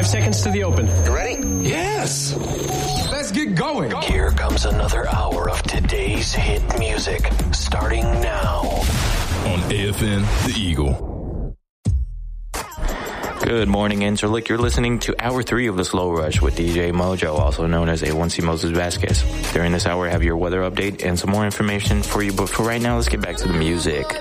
5 seconds to the open. You ready? Yes. Let's get going. Here comes another hour of today's hit music, starting now. On AFN, The Eagle. Good morning, Interlick. You're listening to Hour 3 of The Slow Rush with DJ Mojo, also known as A1C Moses Vasquez. During this hour, I have your weather update and some more information for you, but for right now, let's get back to the music.